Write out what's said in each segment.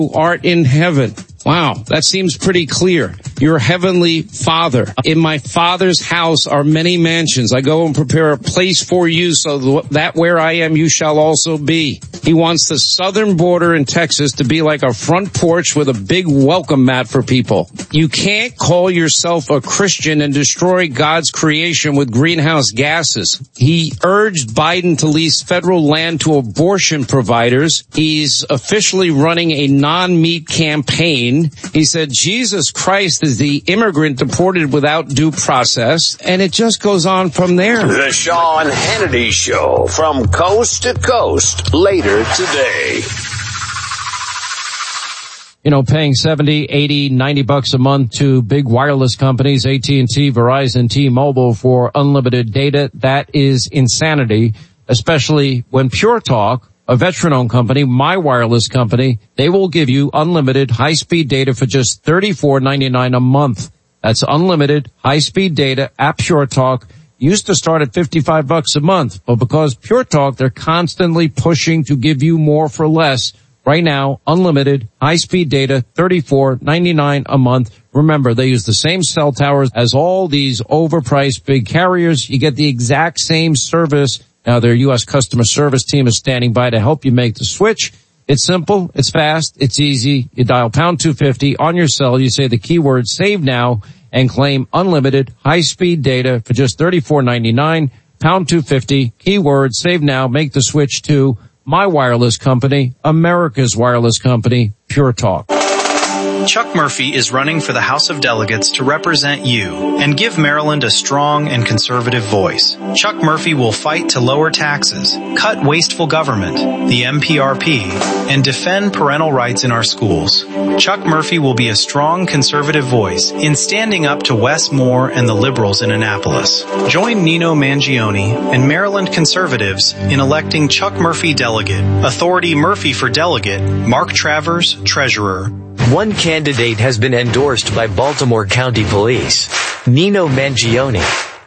who art in heaven. Wow, that seems pretty clear. Your heavenly Father. In my Father's house are many mansions. I go and prepare a place for you so that where I am you shall also be. He wants the southern border in Texas to be like a front porch with a big welcome mat for people. You can't call yourself a Christian and destroy God's creation with greenhouse gases. He urged Biden to lease federal land to abortion providers. He's officially running a non-meat campaign. He said Jesus Christ is the immigrant deported without due process, and it just goes on from there. The Sean Hannity Show, from coast to coast, later today. You know, paying $70, $80, $90 a month to big wireless companies, AT&T, Verizon, T-Mobile for unlimited data, that is insanity, especially when Pure Talk, a veteran-owned company, my wireless company, they will give you unlimited high-speed data for just $34.99 a month. That's unlimited high-speed data at Pure Talk. Used to start at $55 a month, but because Pure Talk, they're constantly pushing to give you more for less. Right now, unlimited high-speed data, $34.99 a month. Remember, they use the same cell towers as all these overpriced big carriers. You get the exact same service. Now, their U.S. customer service team is standing by to help you make the switch. It's simple, it's fast, it's easy. You dial pound 250 on your cell. You say the keyword save now and claim unlimited high-speed data for just $34.99. Pound 250, keyword save now. Make the switch to my wireless company, America's wireless company, Pure Talk. Chuck Murphy is running for the House of Delegates to represent you and give Maryland a strong and conservative voice. Chuck Murphy will fight to lower taxes, cut wasteful government, the MPRP, and defend parental rights in our schools. Chuck Murphy will be a strong conservative voice in standing up to Wes Moore and the liberals in Annapolis. Join Nino Mangione and Maryland conservatives in electing Chuck Murphy delegate, Authority Murphy for delegate, Mark Travers, treasurer. One candidate has been endorsed by Baltimore County Police, Nino Mangione.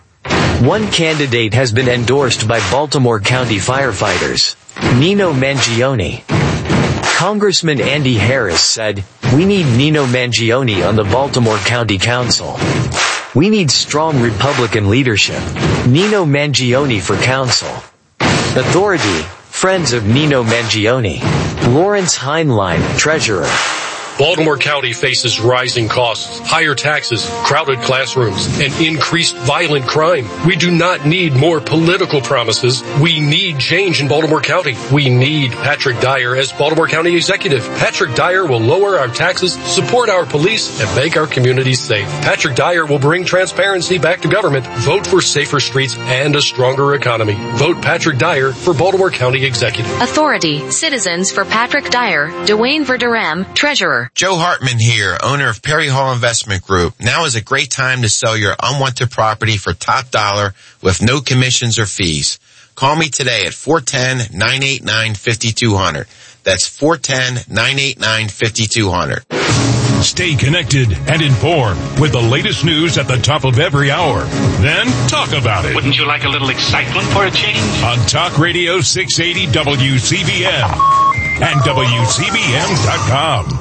One candidate has been endorsed by Baltimore County firefighters, Nino Mangione. Congressman Andy Harris said, "We need Nino Mangione on the Baltimore County Council. We need strong Republican leadership. Nino Mangione for council." Authority, Friends of Nino Mangione. Lawrence Heinlein, treasurer. Baltimore County faces rising costs, higher taxes, crowded classrooms, and increased violent crime. We do not need more political promises. We need change in Baltimore County. We need Patrick Dyer as Baltimore County Executive. Patrick Dyer will lower our taxes, support our police, and make our communities safe. Patrick Dyer will bring transparency back to government. Vote for safer streets and a stronger economy. Vote Patrick Dyer for Baltimore County Executive. Authority, Citizens for Patrick Dyer, Dwayne Verderame, Treasurer. Joe Hartman here, owner of Perry Hall Investment Group. Now is a great time to sell your unwanted property for top dollar with no commissions or fees. Call me today at 410-989-5200. That's 410-989-5200. Stay connected and informed with the latest news at the top of every hour. Then talk about it. Wouldn't you like a little excitement for a change? On Talk Radio 680 WCBM and WCBM.com.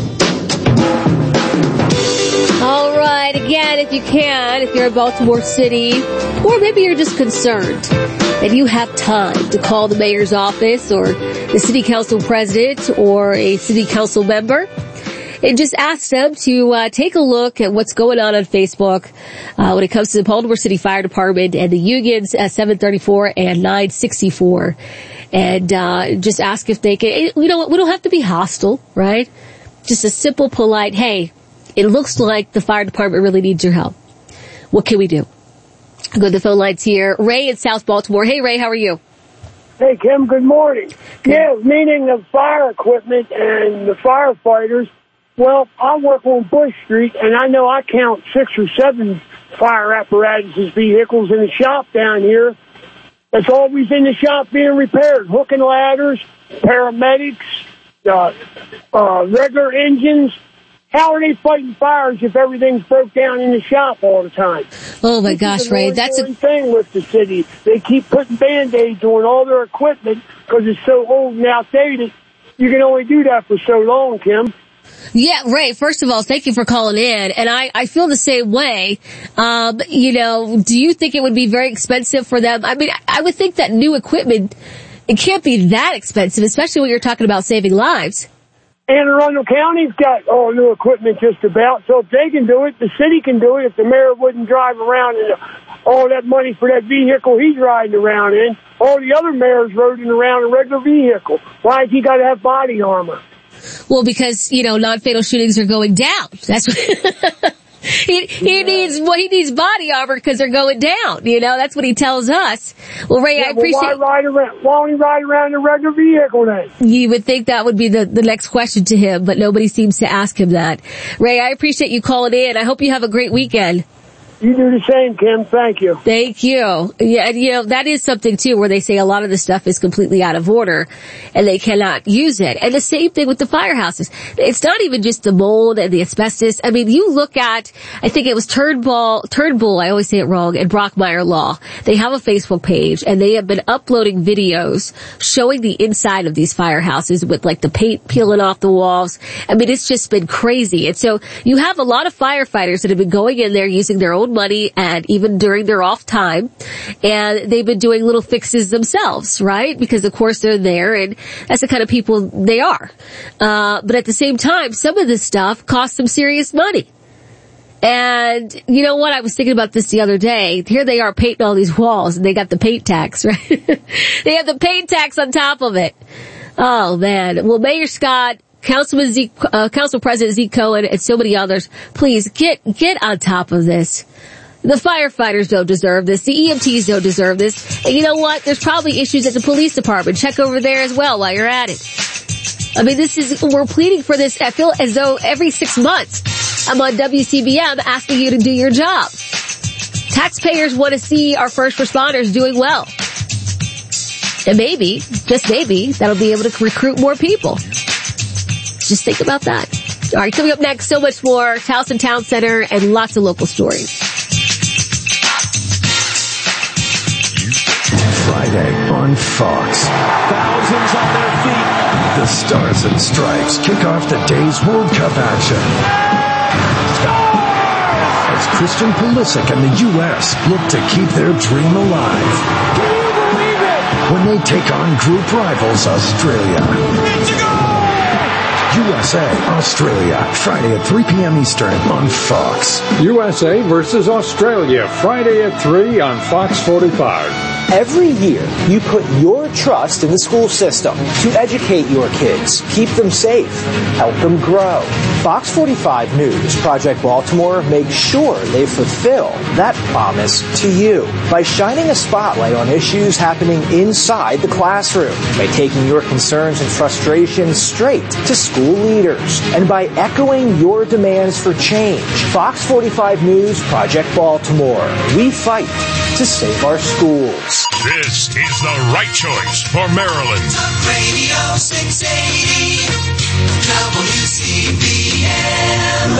All right, again, if you can, if you're in Baltimore City, or maybe you're just concerned and you have time to call the mayor's office or the city council president or a city council member and just ask them to take a look at what's going on Facebook when it comes to the Baltimore City Fire Department and the unions at 734 and 964. And just ask if they can. We don't have to be hostile, right? Just a simple, polite, hey, it looks like the fire department really needs your help. What can we do? I'll go to the phone lines here. Ray in South Baltimore. Hey, Ray, how are you? Hey, Kim, good morning. Good. Yeah, meaning of fire equipment and the firefighters. Well, I work on Bush Street, and I know I count 6 or 7 fire apparatus vehicles in the shop down here. That's always in the shop being repaired. Hook and ladders, paramedics, regular engines. How are they fighting fires if everything's broke down in the shop all the time? Oh my gosh, Ray, that's a thing with the city. They keep putting Band-Aids on all their equipment because it's so old and outdated. you can only do that for so long, Kim. Yeah, Ray, first of all, thank you for calling in. And I feel the same way. Do you think it would be very expensive for them? I mean, I would think that new equipment, it can't be that expensive, especially when you're talking about saving lives. Anne Arundel County's got all new equipment just about, so if they can do it, the city can do it. If the mayor wouldn't drive around in all that money for that vehicle he's riding around in, all the other mayors riding around in a regular vehicle. Why has he got to have body armor? Well, because, non-fatal shootings are going down. That's what... He needs body armor because they're going down. That's what he tells us. Well, Ray, I appreciate. Why don't he ride around in a regular vehicle then? You would think that would be the next question to him, but nobody seems to ask him that. Ray, I appreciate you calling in. I hope you have a great weekend. You do the same, Kim. Thank you. Thank you. Yeah, that is something too where they say a lot of the stuff is completely out of order and they cannot use it. And the same thing with the firehouses. It's not even just the mold and the asbestos. I mean, you look at, I think it was Turnbull, I always say it wrong, and Brockmeyer Law. They have a Facebook page and they have been uploading videos showing the inside of these firehouses with like the paint peeling off the walls. I mean, it's just been crazy. And so you have a lot of firefighters that have been going in there using their own money and even during their off time, and they've been doing little fixes themselves, right? Because of course they're there and that's the kind of people they are. But at the same time, some of this stuff costs them serious money. And you know what? I was thinking about this the other day. Here they are painting all these walls and they got the paint tax, right? They have the paint tax on top of it. Oh man. Well, Mayor Scott, Council President Zeke Cohen, and so many others, please get on top of this. The firefighters don't deserve this. The EMTs don't deserve this. And you know what? There's probably issues at the police department. Check over there as well while you're at it. I mean, we're pleading for this. I feel as though every 6 months I'm on WCBM asking you to do your job. Taxpayers want to see our first responders doing well. And maybe, just maybe, that'll be able to recruit more people. Just think about that. All right, coming up next, so much more. Towson Town Center and lots of local stories. Friday on Fox. Thousands on their feet. The Stars and Stripes kick off the day's World Cup action. As Christian Pulisic and the U.S. look to keep their dream alive. Can you believe it? When they take on group rivals Australia. USA, Australia, Friday at 3 p.m. Eastern on Fox. USA versus Australia, Friday at 3 on Fox 45. Every year, you put your trust in the school system to educate your kids, keep them safe, help them grow. Fox 45 News, Project Baltimore makes sure they fulfill that promise to you by shining a spotlight on issues happening inside the classroom, by taking your concerns and frustrations straight to school leaders, and by echoing your demands for change. Fox 45 News, Project Baltimore. We fight to save our schools. This is the right choice for Maryland. Talk Radio 680 WCBM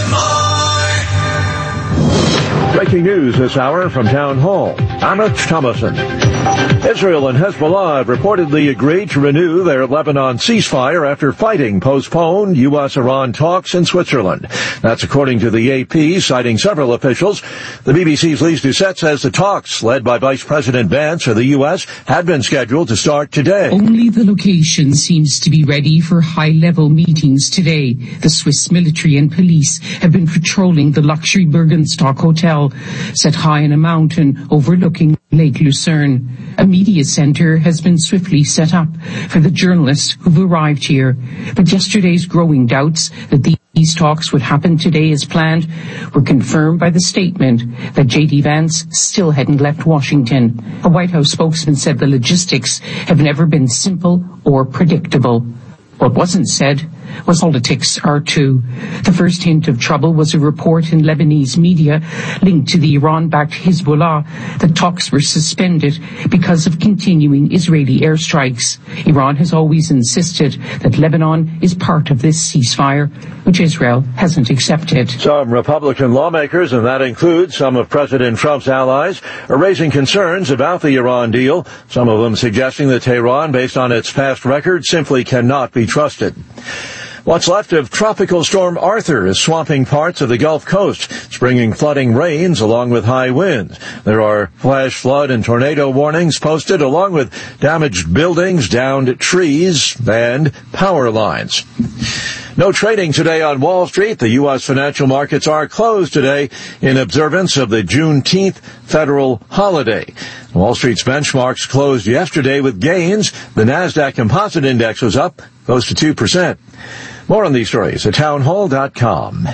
Baltimore. Breaking news this hour from Town Hall. I'm Rich Thomason. Israel and Hezbollah have reportedly agreed to renew their Lebanon ceasefire after fighting postponed U.S.-Iran talks in Switzerland. That's according to the AP, citing several officials. The BBC's Lise Doucette says the talks, led by Vice President Vance of the U.S., had been scheduled to start today. Only the location seems to be ready for high-level meetings today. The Swiss military and police have been patrolling the luxury Bergenstock Hotel, set high in a mountain overlooking Lake Lucerne. A media center has been swiftly set up for the journalists who've arrived here. But yesterday's growing doubts that these talks would happen today as planned were confirmed by the statement that J.D. Vance still hadn't left Washington. A White House spokesman said the logistics have never been simple or predictable. What wasn't said was politics are too. The first hint of trouble was a report in Lebanese media linked to the Iran-backed Hezbollah that talks were suspended because of continuing Israeli airstrikes. Iran has always insisted that Lebanon is part of this ceasefire, which Israel hasn't accepted. Some Republican lawmakers, and that includes some of President Trump's allies, are raising concerns about the Iran deal, some of them suggesting that Tehran, based on its past record, simply cannot be trusted. What's left of Tropical Storm Arthur is swamping parts of the Gulf Coast. It's bringing flooding rains along with high winds. There are flash flood and tornado warnings posted along with damaged buildings, downed trees, and power lines. No trading today on Wall Street. The U.S. financial markets are closed today in observance of the Juneteenth federal holiday. Wall Street's benchmarks closed yesterday with gains. The NASDAQ Composite Index was up close to 2%. More on these stories at townhall.com.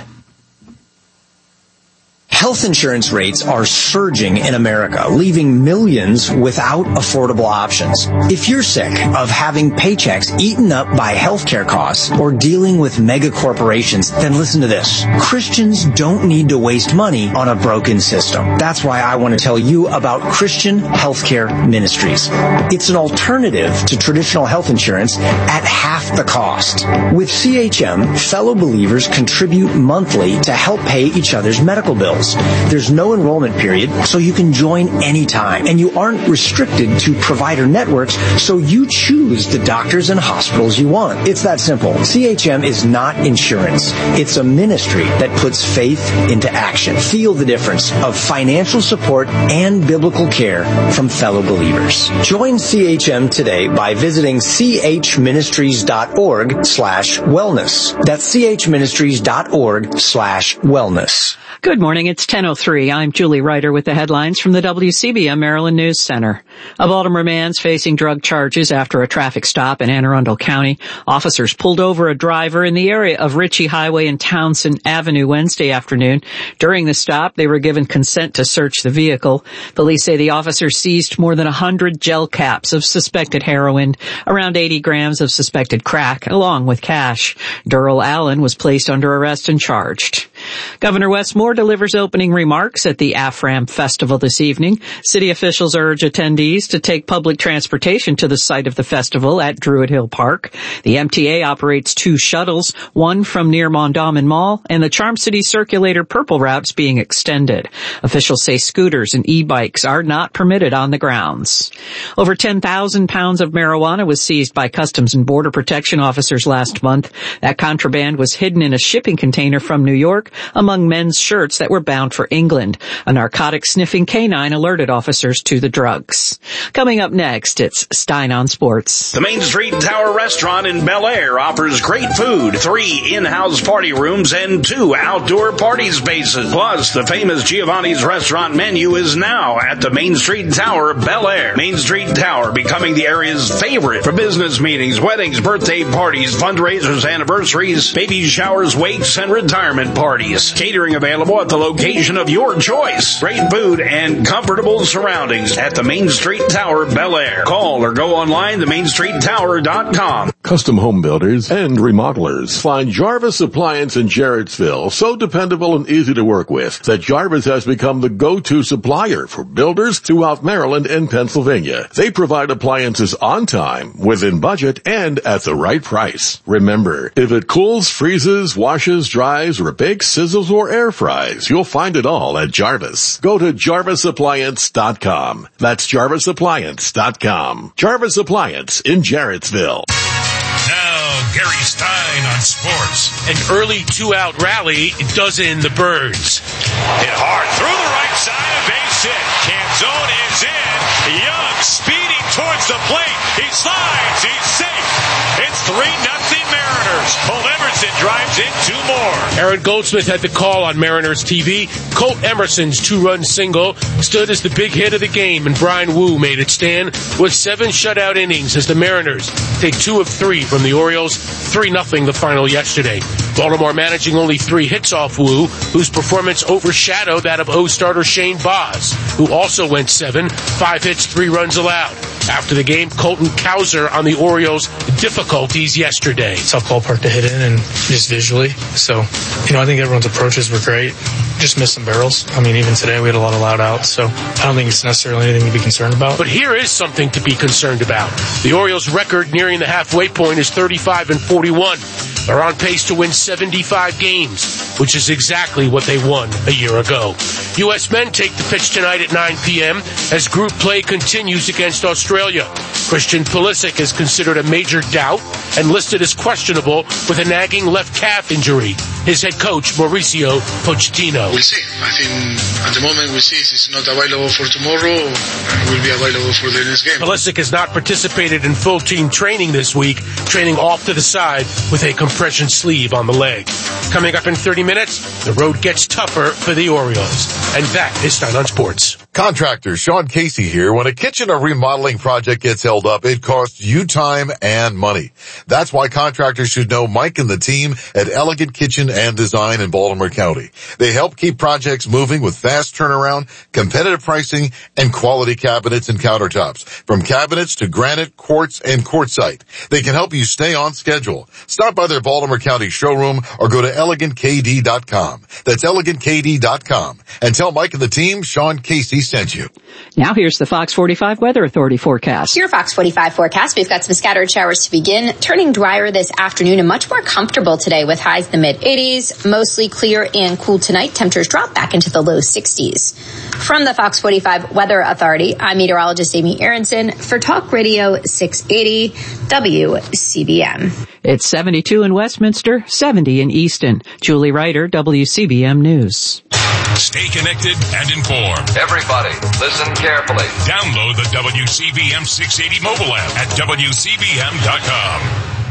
Health insurance rates are surging in America, leaving millions without affordable options. If you're sick of having paychecks eaten up by healthcare costs or dealing with mega corporations, then listen to this. Christians don't need to waste money on a broken system. That's why I want to tell you about Christian Healthcare Ministries. It's an alternative to traditional health insurance at half the cost. With CHM, fellow believers contribute monthly to help pay each other's medical bills. There's no enrollment period, so you can join anytime. And you aren't restricted to provider networks, so you choose the doctors and hospitals you want. It's that simple. CHM is not insurance. It's a ministry that puts faith into action. Feel the difference of financial support and biblical care from fellow believers. Join CHM today by visiting chministries.org/wellness. That's chministries.org/wellness. Good morning. It's 10:03. I'm Julie Ryder with the headlines from the WCBM Maryland News Center. A Baltimore man's facing drug charges after a traffic stop in Anne Arundel County. Officers pulled over a driver in the area of Ritchie Highway and Townsend Avenue Wednesday afternoon. During the stop, they were given consent to search the vehicle. Police say the officers seized more than 100 gel caps of suspected heroin, around 80 grams of suspected crack, along with cash. Durrell Allen was placed under arrest and charged. Governor Wes Moore delivers opening remarks at the AFRAM Festival this evening. City officials urge attendees to take public transportation to the site of the festival at Druid Hill Park. The MTA operates 2 shuttles, one from near Mondawmin Mall and the Charm City Circulator Purple routes being extended. Officials say scooters and e-bikes are not permitted on the grounds. Over 10,000 pounds of marijuana was seized by Customs and Border Protection officers last month. That contraband was hidden in a shipping container from New York among men's shirts that were bound for England. A narcotic-sniffing canine alerted officers to the drugs. Coming up next, it's Stein on Sports. The Main Street Tower Restaurant in Bel Air offers great food, 3 in-house party rooms, and 2 outdoor party spaces. Plus, the famous Giovanni's restaurant menu is now at the Main Street Tower, Bel Air. Main Street Tower becoming the area's favorite for business meetings, weddings, birthday parties, fundraisers, anniversaries, baby showers, wakes, and retirement parties. Catering available at the location of your choice. Great food and comfortable surroundings at the Main Street Tower, Bel Air. Call or go online to mainstreettower.com. Custom home builders and remodelers find Jarvis Appliance in Jarrettsville so dependable and easy to work with that Jarvis has become the go-to supplier for builders throughout Maryland and Pennsylvania. They provide appliances on time, within budget, and at the right price. Remember, if it cools, freezes, washes, dries, or bakes, sizzles, or air fries, you'll find it all at Jarvis. Go to JarvisAppliance.com. That's JarvisAppliance.com. Jarvis Appliance in Jarrettsville. Now, Gary Stein on sports. An early 2-out rally does in the Birds. Hit hard through the right side, a base hit. Canzone is in. Young speeding towards the plate. He slides. He's safe. It's 3-0 Mariners. Colt Emerson drives in 2 more. Aaron Goldsmith had the call on Mariners TV. Colt Emerson's 2-run single stood as the big hit of the game, and Brian Wu made it stand with 7 shutout innings as the Mariners take 2 of 3 from the Orioles. 3-0 the final yesterday. Baltimore managing only 3 hits off Wu, whose performance overshadowed that of O starter Shane Baz, who also went 7, 5 hits, 3 runs allowed. After the game, Colton Cowser on the Orioles' difficulties yesterday. Tough ballpark to hit in and just visually. So, I think everyone's approaches were great. Just missed some barrels. Even today we had a lot of loud outs, so I don't think it's necessarily anything to be concerned about. But here is something to be concerned about. The Orioles' record nearing the halfway point is 35-41. They're on pace to win 75 games, which is exactly what they won a year ago. U.S. men take the pitch tonight at 9 p.m. as group play continues against Australia. Christian Pulisic is considered a major doubt and listed as questionable with a nagging left calf injury. His head coach, Mauricio Pochettino. We'll see. I think at the moment we see it's not available for tomorrow. It will be available for the next game. Pulisic has not participated in full team training this week, training off to the side with a compression sleeve on the leg. Coming up in 30 minutes, the road gets tougher for the Orioles. And that is Stein on Sports. Contractor Sean Casey here. When a kitchen or remodeling project gets held up, it costs you time and money. That's why contractors should know Mike and the team at Elegant Kitchen and Design in Baltimore County. They help keep projects moving with fast turnaround, competitive pricing, and quality cabinets and countertops. From cabinets to granite, quartz, and quartzite. They can help you stay on schedule. Stop by their Baltimore County showroom or go to elegantkd.com. That's elegantkd.com. And tell Mike and the team Sean Casey sent you. Now here's the Fox 45 Weather Authority forecast. Your Fox 45 forecast. We've got some scattered showers to begin, turning drier this afternoon and much more comfortable today with highs in the mid-80s, mostly clear and cool tonight. Temperatures drop back into the low 60s. From the Fox 45 Weather Authority, I'm meteorologist Amy Aronson for Talk Radio 680 WCBM. It's 72 in Westminster, 70 in Easton. Julie Ryder, WCBM News. Stay connected and informed. Everybody, listen carefully. Download the WCBM 680 mobile app at WCBM.com.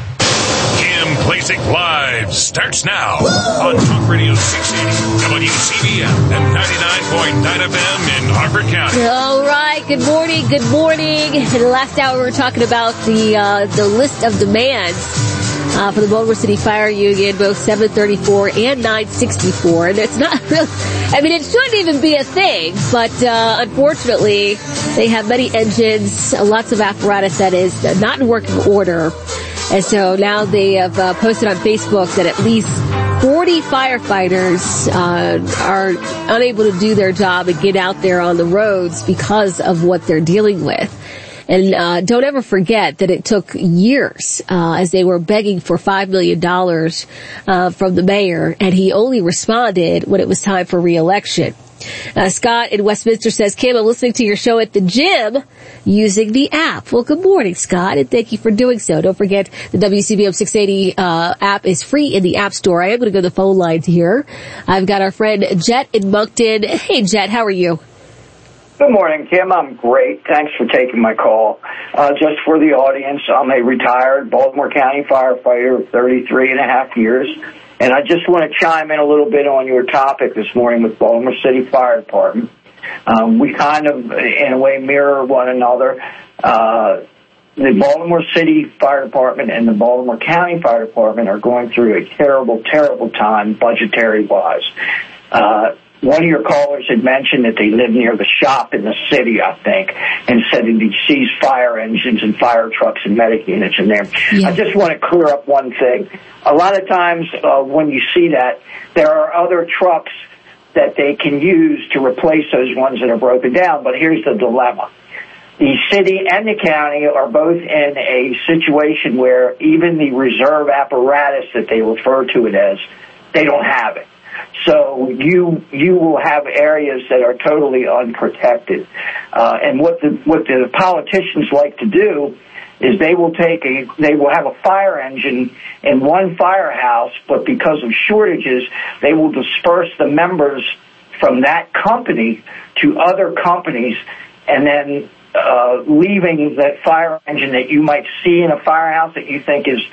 Kim Klacik Live starts now on Talk Radio 680, WCBM, and 99.9 FM in Harford County. All right, good morning, good morning. In the last hour, we were talking about the list of demands for the Baltimore City Fire Union, both 734 and 964. And it's not really, it shouldn't even be a thing, but unfortunately, they have many engines, lots of apparatus that is not in working order. And so now they have posted on Facebook that at least 40 firefighters are unable to do their job and get out there on the roads because of what they're dealing with. And don't ever forget that it took years as they were begging for $5 million from the mayor, and he only responded when it was time for re-election. Scott in Westminster says, Kim, I'm listening to your show at the gym using the app. Well, good morning, Scott, and thank you for doing so. Don't forget the WCBM 680 app is free in the App Store. I am going to go to the phone lines here. I've got our friend Jet in Moncton. Hey, Jet, how are you? Good morning, Kim. I'm great. Thanks for taking my call. Just for the audience, I'm a retired Baltimore County firefighter of 33 and a half years. And I just want to chime in a little bit on your topic this morning with Baltimore City Fire Department. We kind of, in a way, mirror one another. The Baltimore City Fire Department and the Baltimore County Fire Department are going through a terrible, terrible time budgetary-wise. One of your callers had mentioned that they live near the shop in the city, I think, and said that he sees fire engines and fire trucks and medic units in there. Yeah. I just want to clear up one thing. A lot of times when you see that, there are other trucks that they can use to replace those ones that are broken down, but here's the dilemma. The city and the county are both in a situation where even the reserve apparatus that they refer to it as, they don't have it. So you will have areas that are totally unprotected. And what the politicians like to do is they will have a fire engine in one firehouse, but because of shortages, they will disperse the members from that company to other companies, and then leaving that fire engine that you might see in a firehouse that you think is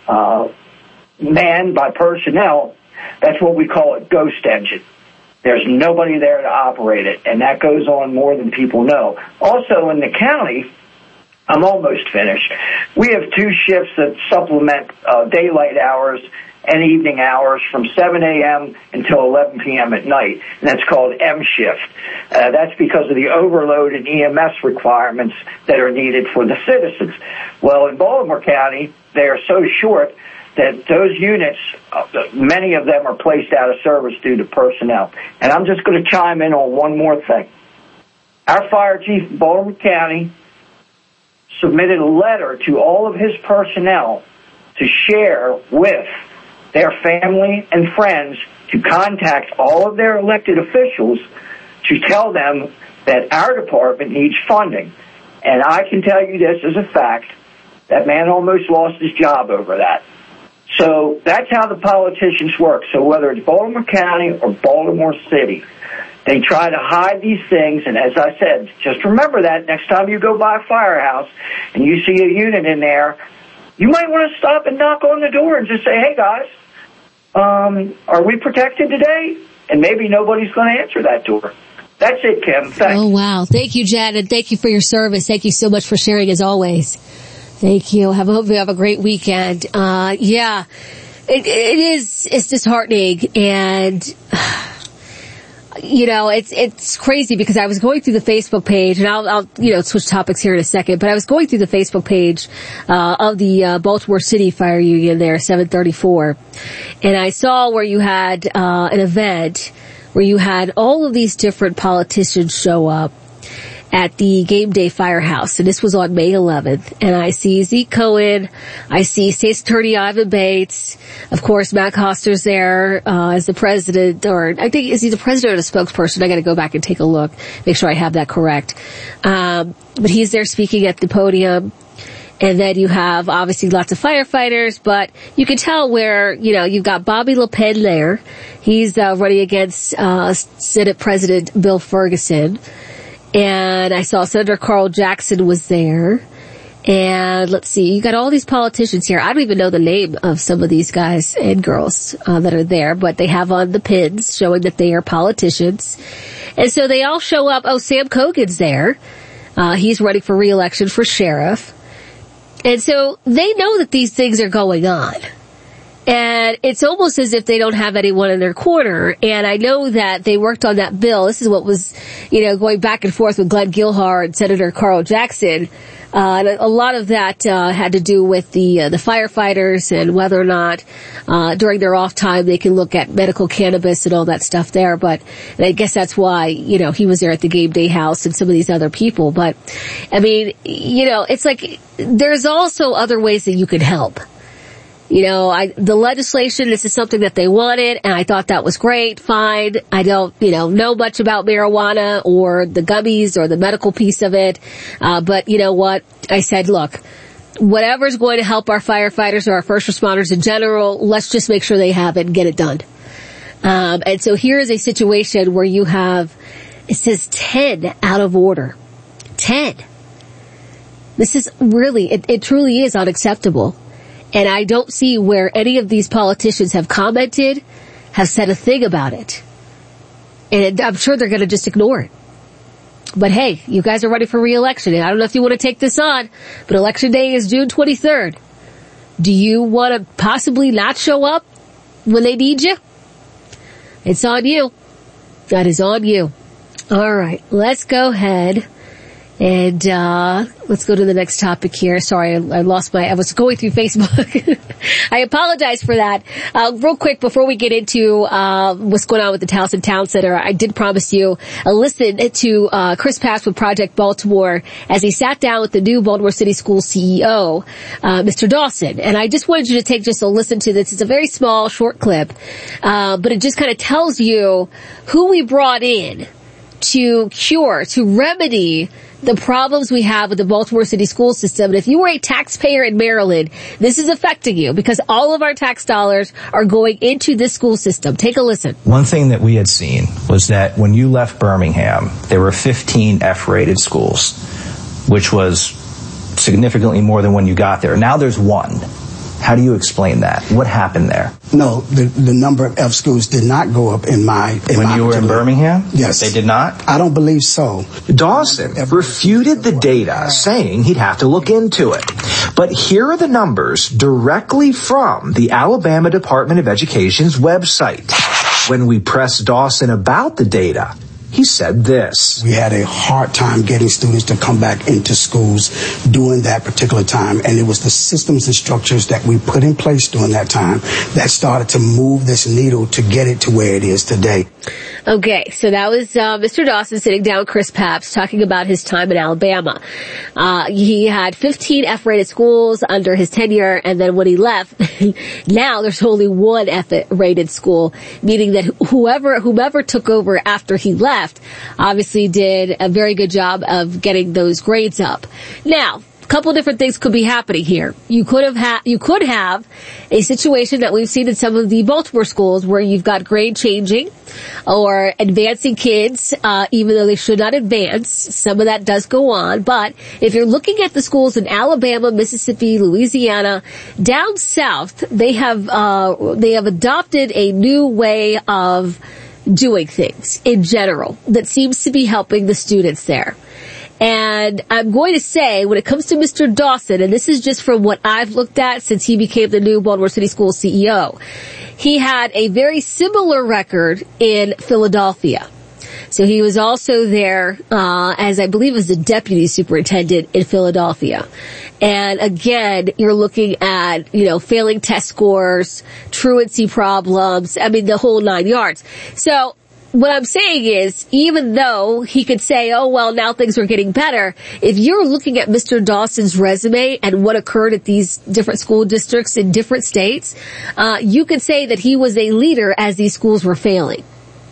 manned by personnel. That's what we call a ghost engine. There's nobody there to operate it, and that goes on more than people know. Also, in the county, I'm almost finished, we have two shifts that supplement daylight hours and evening hours from 7 a.m. until 11 p.m. at night, and that's called M shift. That's because of the overload in EMS requirements that are needed for the citizens. Well, in Baltimore County, they are so short that those units, many of them are placed out of service due to personnel. And I'm just going to chime in on one more thing. Our fire chief in Baltimore County submitted a letter to all of his personnel to share with their family and friends to contact all of their elected officials to tell them that our department needs funding. And I can tell you this as a fact, that man almost lost his job over that. So that's how the politicians work. So whether it's Baltimore County or Baltimore City, they try to hide these things. And as I said, just remember that next time you go by a firehouse and you see a unit in there, you might want to stop and knock on the door and just say, hey, guys, are we protected today? And maybe nobody's going to answer that door. That's it, Kim. Thanks. Oh, wow. Thank you, Jen, and thank you for your service. Thank you so much for sharing, as always. Thank you. Hope you have a great weekend. Yeah, it's disheartening, and you know, it's crazy because I was going through the Facebook page, and I'll switch topics here in a second, but I was going through the Facebook page of the Baltimore City Fire Union there, 734, and I saw where you had an event where you had all of these different politicians show up at the Game Day Firehouse, and this was on May 11th. And I see Zeke Cohen, I see State's Attorney Ivan Bates, of course Matt Coster's there as the president, or I think, is he the president or the spokesperson? I got to go back and take a look, make sure I have that correct. But he's there speaking at the podium. And then you have obviously lots of firefighters, but you can tell where, you've got Bobby Le Pen there. He's running against Senate President Bill Ferguson. And I saw Senator Carl Jackson was there. And let's see, you got all these politicians here. I don't even know the name of some of these guys and girls that are there, but they have on the pins showing that they are politicians. And so they all show up. Oh, Sam Cogan's there. He's running for re-election for sheriff. And so they know that these things are going on. And it's almost as if they don't have anyone in their corner. And I know that they worked on that bill. This is what was, going back and forth with Glenn Gilhar and Senator Carl Jackson. And a lot of that had to do with the firefighters and whether or not during their off time they can look at medical cannabis and all that stuff there. But I guess that's why, he was there at the Game Day House and some of these other people. But, I mean, it's like there's also other ways that you could help. The legislation, this is something that they wanted, and I thought that was great, fine. I don't, know much about marijuana or the gummies or the medical piece of it. But you know what? I said, look, whatever's going to help our firefighters or our first responders in general, let's just make sure they have it and get it done. And so here is a situation where you have, it says 10 out of order. 10. This is really, it truly is unacceptable. And I don't see where any of these politicians have commented, have said a thing about it. And I'm sure they're going to just ignore it. But hey, you guys are running for re-election. And I don't know if you want to take this on, but election day is June 23rd. Do you want to possibly not show up when they need you? It's on you. That is on you. All right, let's go ahead. And, let's go to the next topic here. Sorry, I was going through Facebook. I apologize for that. Real quick, before we get into, what's going on with the Towson Town Center, I did promise you a listen to, Chris Pass with Project Baltimore as he sat down with the new Baltimore City School CEO, Mr. Dawson. And I just wanted you to take just a listen to this. It's a very small, short clip, but it just kind of tells you who we brought in to remedy the problems we have with the Baltimore City school system. And if you were a taxpayer in Maryland, this is affecting you because all of our tax dollars are going into this school system. Take a listen. One thing that we had seen was that when you left Birmingham, there were 15 F-rated schools, which was significantly more than when you got there. Now there's one. How do you explain that? What happened there? No, the number of F schools did not go up in my When you were in Birmingham? Yes. They did not? I don't believe so. Dawson refuted the data, saying he'd have to look into it. But here are the numbers directly from the Alabama Department of Education's website. When we pressed Dawson about the data, he said this. We had a hard time getting students to come back into schools during that particular time. And it was the systems and structures that we put in place during that time that started to move this needle to get it to where it is today. Okay, so that was Mr. Dawson sitting down with Chris Papst talking about his time in Alabama. He had 15 F-rated schools under his tenure, and then when he left, now there's only one F-rated school, meaning that whomever took over after he left obviously did a very good job of getting those grades up. Now, couple different things could be happening here. You could have a situation that we've seen in some of the Baltimore schools where you've got grade changing or advancing kids, even though they should not advance. Some of that does go on, but if you're looking at the schools in Alabama, Mississippi, Louisiana, down south, they have adopted a new way of doing things in general that seems to be helping the students there. And I'm going to say, when it comes to Mr. Dawson, and this is just from what I've looked at since he became the new Baltimore City Schools CEO, he had a very similar record in Philadelphia. So he was also there, as I believe as the deputy superintendent in Philadelphia. And again, you're looking at, failing test scores, truancy problems, the whole 9 yards. So, what I'm saying is, even though he could say, oh, well, now things are getting better, if you're looking at Mr. Dawson's resume and what occurred at these different school districts in different states, you could say that he was a leader as these schools were failing.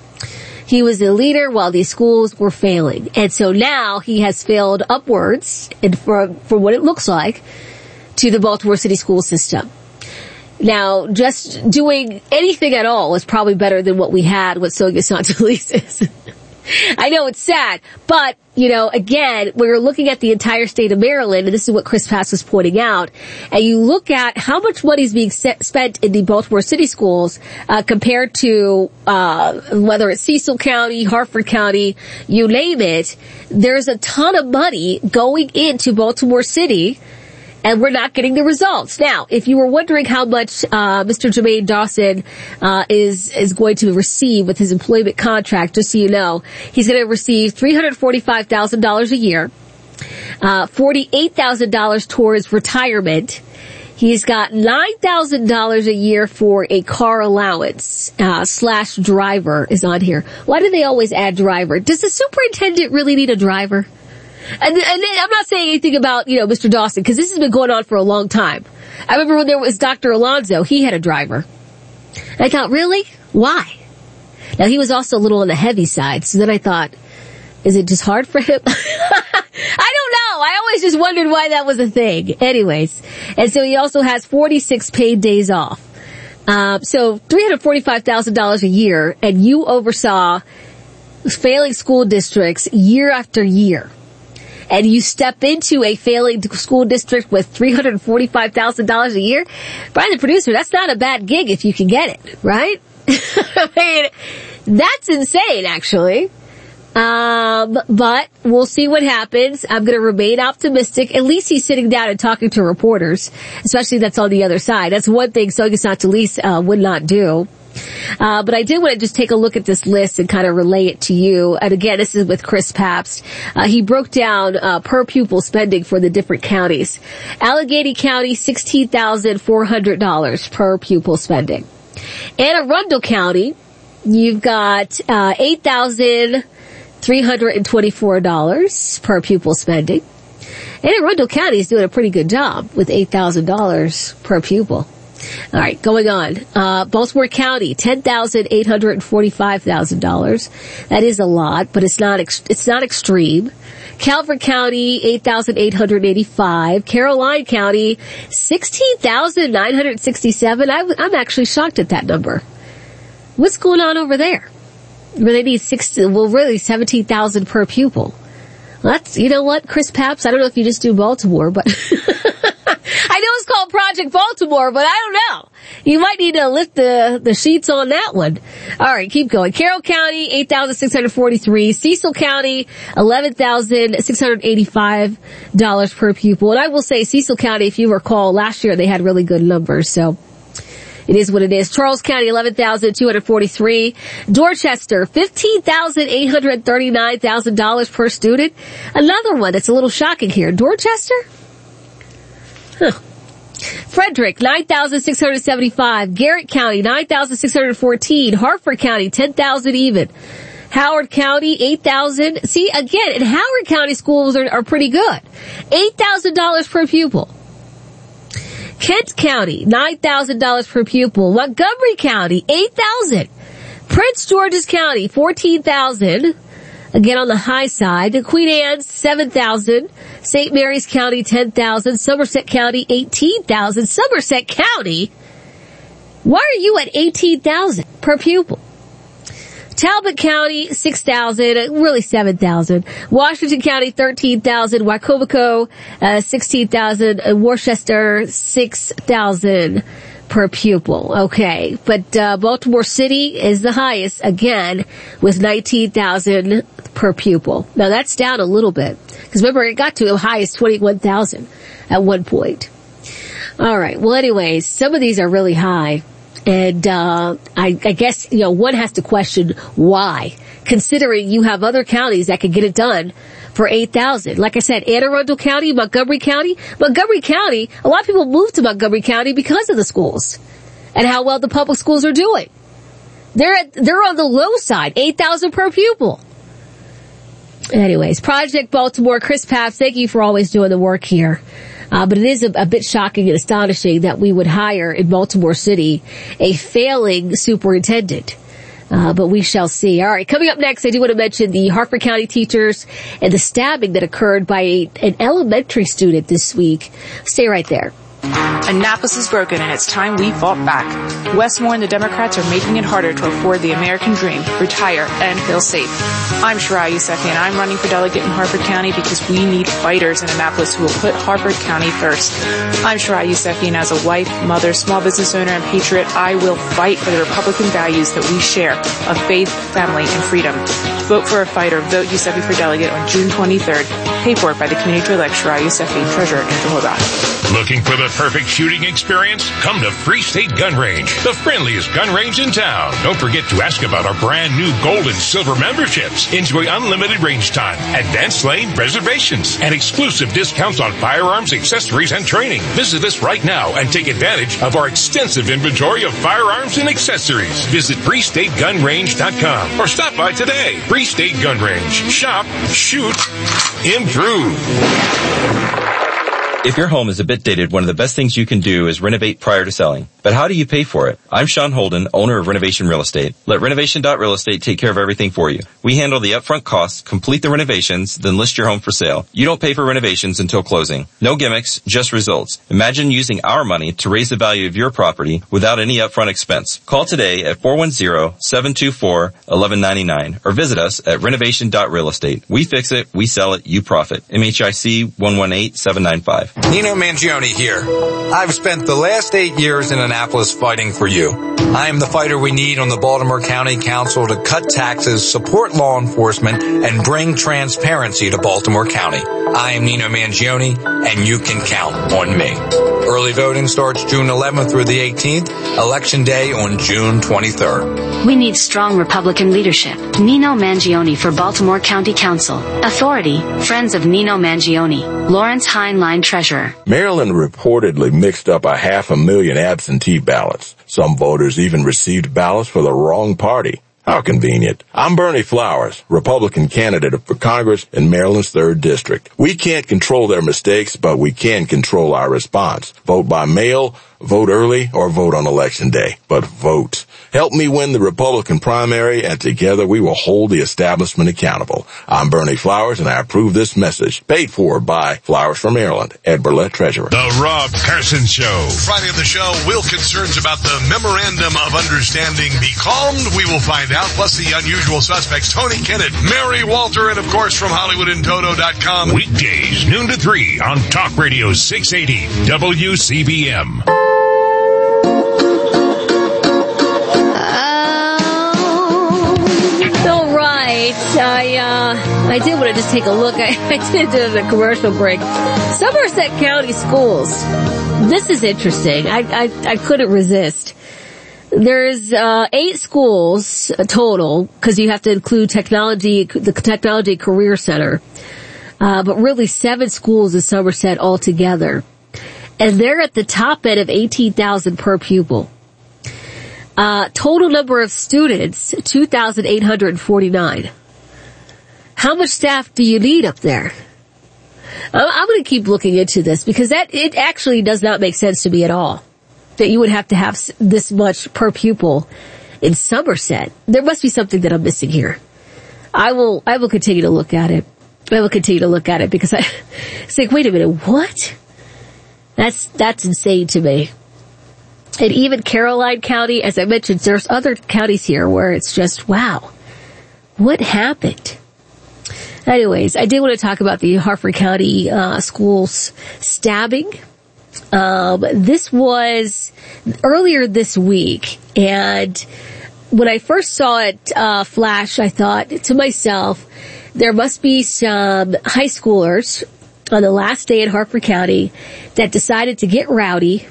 He was a leader while these schools were failing. And so now he has failed upwards, and for what it looks like, to the Baltimore City school system. Now, just doing anything at all is probably better than what we had with Saugus Antelises. I know it's sad, but, again, when you're looking at the entire state of Maryland, and this is what Chris Papst was pointing out, and you look at how much money is being spent in the Baltimore City schools compared to whether it's Cecil County, Harford County, you name it, there's a ton of money going into Baltimore City, and we're not getting the results. Now, if you were wondering how much Mr. Jermaine Dawson is going to receive with his employment contract, just so you know, he's going to receive $345,000 a year, $48,000 towards retirement. He's got $9,000 a year for a car allowance, / driver is on here. Why do they always add driver? Does the superintendent really need a driver? And I'm not saying anything about, Mr. Dawson, because this has been going on for a long time. I remember when there was Dr. Alonzo, he had a driver. And I thought, really? Why? Now, he was also a little on the heavy side, so then I thought, is it just hard for him? I don't know. I always just wondered why that was a thing. Anyways, and so he also has 46 paid days off. So $345,000 a year, and you oversaw failing school districts year after year. And you step into a failing school district with $345,000 a year, Brian, the producer, that's not a bad gig if you can get it, right? That's insane, actually. But we'll see what happens. I'm going to remain optimistic. At least he's sitting down and talking to reporters, especially that's on the other side. That's one thing Saugus Antelises would not do. But I did want to just take a look at this list and kind of relay it to you. And again, this is with Chris Papst. He broke down per pupil spending for the different counties. Allegheny County, $16,400 per pupil spending. Anne Arundel County, you've got $8,324 per pupil spending. Anne Arundel County is doing a pretty good job with $8,000 per pupil. All right, going on. Baltimore County, $10,845,000. That is a lot, but it's not extreme. Calvert County, $8,885. Caroline County, $16,967. I'm actually shocked at that number. What's going on over there? Where they need really $17,000 per pupil. Well, that's, you know what, Chris Papst, I don't know if you just do Baltimore, but I know it's called Project Baltimore, but I don't know. You might need to lift the sheets on that one. All right, keep going. Carroll County, $8,643. Cecil County, $11,685 per pupil. And I will say Cecil County, if you recall, last year they had really good numbers, so it is what it is. Charles County, $11,243. Dorchester, $15,839,000 per student. Another one that's a little shocking here. Dorchester? Huh. Frederick, $9,675. Garrett County, $9,614. Hartford County, $10,000 even. Howard County, $8,000. See, again, in Howard County schools are pretty good. $8,000 per pupil. Kent County, $9,000 per pupil. Montgomery County, $8,000. Prince George's County, $14,000. Again, on the high side. Queen Anne's, $7,000. St. Mary's County, $10,000. Somerset County, $18,000. Somerset County? Why are you at $18,000 per pupil? Talbot County, $6,000, really $7,000. Washington County, $13,000. Wycomico, $16,000. Worcester, $6,000 per pupil. Okay. But, Baltimore City is the highest, again, with $19,000 per pupil. Now that's down a little bit. Cause remember, it got to the highest $21,000 at one point. Alright. Well, anyways, some of these are really high. And, I guess, one has to question why, considering you have other counties that could get it done for $8,000. Like I said, Anne Arundel County, Montgomery County, a lot of people moved to Montgomery County because of the schools and how well the public schools are doing. They're on the low side, $8,000 per pupil. Anyways, Project Baltimore, Chris Papps, thank you for always doing the work here. But it is a bit shocking and astonishing that we would hire in Baltimore City a failing superintendent. But we shall see. All right, coming up next, I do want to mention the Hartford County teachers and the stabbing that occurred by an elementary student this week. Stay right there. Annapolis is broken and it's time we fought back. Westmore and the Democrats are making it harder to afford the American dream, retire, and feel safe. I'm Shariah Yousefi and I'm running for delegate in Hartford County because we need fighters in Annapolis who will put Hartford County first. I'm Shariah Yousefi and as a wife, mother, small business owner, and patriot, I will fight for the Republican values that we share of faith, family, and freedom. Vote for a fighter. Vote Yousefi for delegate on June 23rd. Paid for by the community to elect Shariah Yousefi, treasurer, Angel Hogarth. Looking for the perfect shooting experience? Come to Free State Gun Range, the friendliest gun range in town. Don't forget to ask about our brand new gold and silver memberships. Enjoy unlimited range time, advanced lane reservations, and exclusive discounts on firearms, accessories, and training. Visit us right now and take advantage of our extensive inventory of firearms and accessories. Visit FreeStateGunRange.com or stop by today. Free State Gun Range. Shop, shoot, improve. If your home is a bit dated, one of the best things you can do is renovate prior to selling. But how do you pay for it? I'm Sean Holden, owner of Renovation Real Estate. Let Renovation.Real Estate take care of everything for you. We handle the upfront costs, complete the renovations, then list your home for sale. You don't pay for renovations until closing. No gimmicks, just results. Imagine using our money to raise the value of your property without any upfront expense. Call today at 410-724-1199 or visit us at Renovation.Real Estate. We fix it, we sell it, you profit. MHIC 118795. Nino Mangione here. I've spent the last 8 years in Annapolis fighting for you. I am the fighter we need on the Baltimore County Council to cut taxes, support law enforcement, and bring transparency to Baltimore County. I am Nino Mangione, and you can count on me. Early voting starts June 11th through the 18th, Election Day on June 23rd. We need strong Republican leadership. Nino Mangione for Baltimore County Council. Authority, Friends of Nino Mangione. Lawrence Heinlein, Treasurer. Maryland reportedly mixed up 500,000 absentee ballots. Some voters even received ballots for the wrong party. How convenient. I'm Bernie Flowers, Republican candidate for Congress in Maryland's 3rd District. We can't control their mistakes, but we can control our response. Vote by mail, Vote early or vote on Election Day, but vote. Help me win the Republican primary, and together we will hold the establishment accountable. I'm Bernie Flowers, and I approve this message. Paid for by Flowers from Maryland, Ed Burlett, Treasurer. The Rob Carson Show. Friday on the show, will concerns about the Memorandum of Understanding be calmed? We will find out. Plus the unusual suspects, Tony Kennett, Mary Walter, and of course from HollywoodandToto.com. Weekdays, noon to 3 on Talk Radio 680 WCBM. All right. I did want to just take a look. I did do the commercial break. Somerset County Schools. This is interesting. I couldn't resist. There's 8 schools total, because you have to include the Technology Career Center. But really 7 schools in Somerset altogether. And they're at the top end of 18,000 per pupil. Total number of students, 2,849. How much staff do you need up there? I'm going to keep looking into this, because it actually does not make sense to me at all that you would have to have this much per pupil in Somerset. There must be something that I'm missing here. I will continue to look at it. Because it's like, wait a minute, what? That's insane to me. And even Caroline County, as I mentioned, there's other counties here where it's just, wow, what happened? Anyways, I did want to talk about the Harford County schools stabbing. This was earlier this week, and when I first saw it flash, I thought to myself, there must be some high schoolers on the last day in Harford County that decided to get rowdy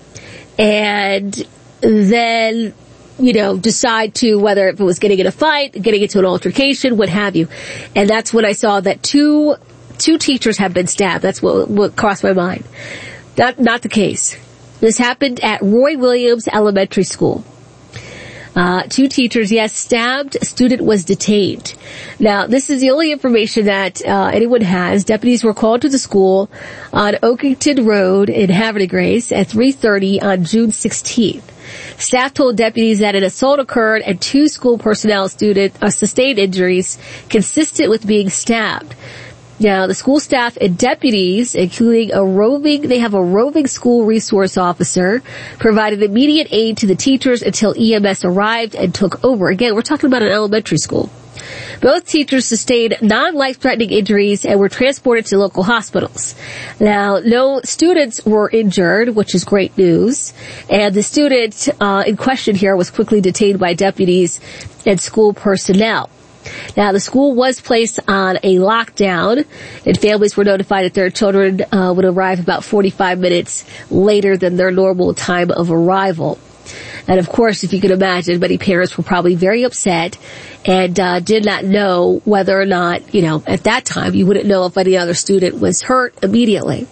and then, decide to whether if it was getting in a fight, getting into an altercation, what have you. And that's when I saw that two teachers have been stabbed. That's what crossed my mind. Not the case. This happened at Roy Williams Elementary School. 2 teachers, yes, stabbed. A student was detained. Now, this is the only information that anyone has. Deputies were called to the school on Oakington Road in Havre de Grace at 3:30 on June 16th. Staff told deputies that an assault occurred and 2 school personnel sustained injuries consistent with being stabbed. Now, the school staff and deputies, including a roving school resource officer, provided immediate aid to the teachers until EMS arrived and took over. Again, we're talking about an elementary school. Both teachers sustained non-life-threatening injuries and were transported to local hospitals. Now, no students were injured, which is great news. And the student in question here was quickly detained by deputies and school personnel. Now, the school was placed on a lockdown, and families were notified that their children would arrive about 45 minutes later than their normal time of arrival. And of course, if you can imagine, many parents were probably very upset and did not know whether or not, at that time, you wouldn't know if any other student was hurt immediately.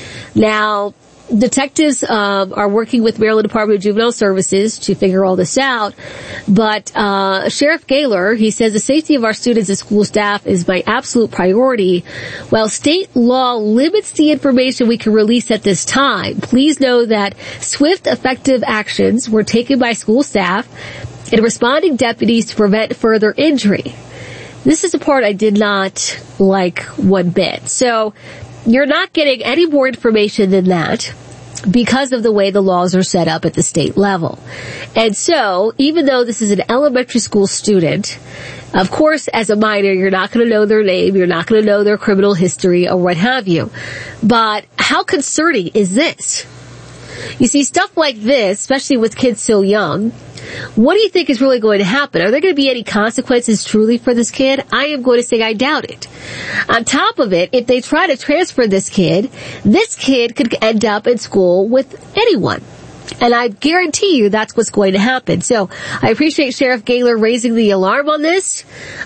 Now, detectives are working with Maryland Department of Juvenile Services to figure all this out, but Sheriff Gaylor, he says the safety of our students and school staff is my absolute priority. While state law limits the information we can release at this time, please know that swift, effective actions were taken by school staff and responding deputies to prevent further injury. This is the part I did not like one bit. So, you're not getting any more information than that because of the way the laws are set up at the state level. And so, even though this is an elementary school student, of course, as a minor, you're not going to know their name, you're not going to know their criminal history or what have you. But how concerning is this? You see, stuff like this, especially with kids so young, what do you think is really going to happen? Are there going to be any consequences truly for this kid? I am going to say I doubt it. On top of it, if they try to transfer this kid could end up in school with anyone. And I guarantee you that's what's going to happen. So I appreciate Sheriff Gaylor raising the alarm on this.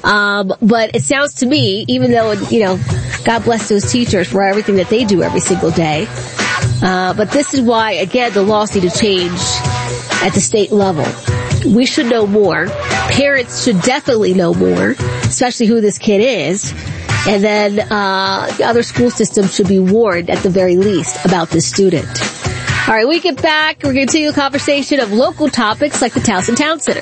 But it sounds to me, even though, God bless those teachers for everything that they do every single day. But this is why, again, the laws need to change at the state level. We should know more. Parents should definitely know more, especially who this kid is. And then other school systems should be warned at the very least about this student. All right, we get back. We're going to continue a conversation of local topics like the Towson Town Center.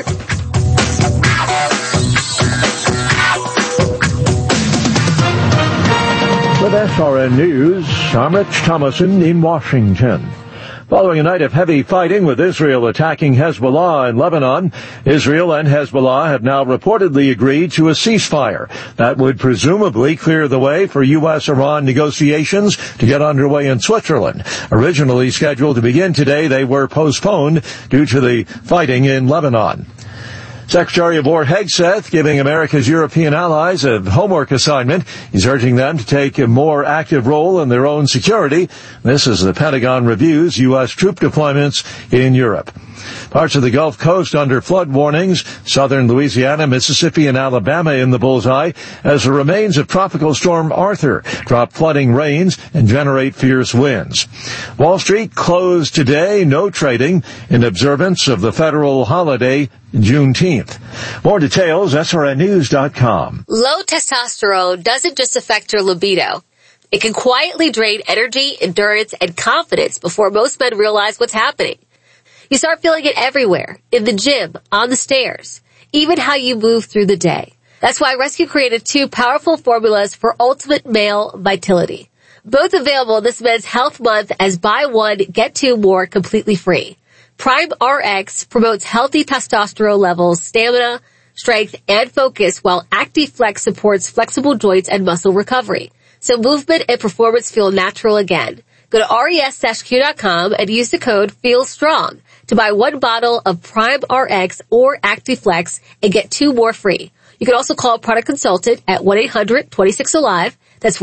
With SRN News, I'm Rich Thomason in Washington. Following a night of heavy fighting with Israel attacking Hezbollah in Lebanon, Israel and Hezbollah have now reportedly agreed to a ceasefire that would presumably clear the way for U.S.-Iran negotiations to get underway in Switzerland. Originally scheduled to begin today, they were postponed due to the fighting in Lebanon. Secretary of War Hegseth giving America's European allies a homework assignment. He's urging them to take a more active role in their own security. This as the Pentagon reviews U.S. troop deployments in Europe. Parts of the Gulf Coast under flood warnings, southern Louisiana, Mississippi, and Alabama in the bullseye as the remains of Tropical Storm Arthur drop flooding rains and generate fierce winds. Wall Street closed today, no trading, in observance of the federal holiday Juneteenth. More details, SRNnews.com. Low testosterone doesn't just affect your libido. It can quietly drain energy, endurance, and confidence before most men realize what's happening. You start feeling it everywhere, in the gym, on the stairs, even how you move through the day. That's why Rescue created 2 powerful formulas for ultimate male vitality. Both available this Men's Health Month as buy one, get 2 more completely free. Prime RX promotes healthy testosterone levels, stamina, strength, and focus, while ActiFlex supports flexible joints and muscle recovery. So movement and performance feel natural again. Go to res-q.com and use the code FEELSTRONG to buy 1 bottle of Prime RX or ActiFlex and get 2 more free. You can also call a product consultant at 1-800-26-ALIVE. That's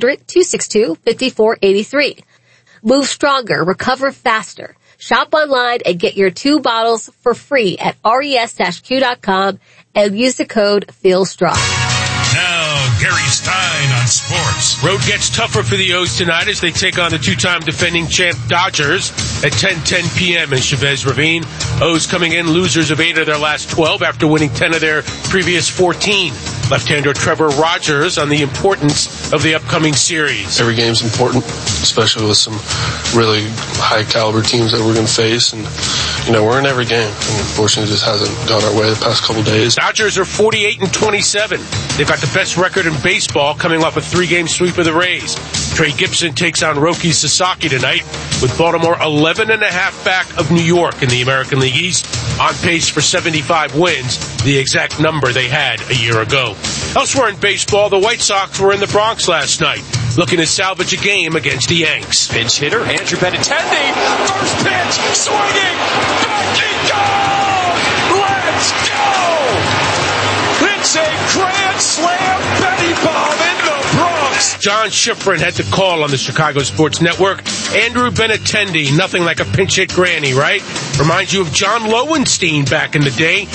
1-800-262-5483. Move stronger, recover faster. Shop online and get your 2 bottles for free at res-q.com and use the code FEELSTRONG. Now, Gary Stein on sports. Road gets tougher for the O's tonight as they take on the 2-time defending champ Dodgers at 10:10 p.m. in Chavez Ravine. O's coming in losers of 8 of their last 12 after winning 10 of their previous 14. Left-hander Trevor Rogers on the importance of the upcoming series. Every game's important, especially with some really high-caliber teams that we're going to face. And, we're in every game. And unfortunately, it just hasn't gone our way the past couple days. Dodgers are 48-27. They've got the best record in baseball coming off a 3-game sweep of the Rays. Trey Gibson takes on Roki Sasaki tonight with Baltimore 11.5 back of New York in the American League East, on pace for 75 wins, the exact number they had a year ago. Elsewhere in baseball, the White Sox were in the Bronx last night, looking to salvage a game against the Yanks. Pinch hitter Andrew Benintendi, first pitch, swinging, back he goes! Let's go! It's a grand slam Benny bomb in the Bronx. John Schifrin had the call on the Chicago Sports Network. Andrew Benintendi, nothing like a pinch hit granny, right? Reminds you of John Lowenstein back in the day,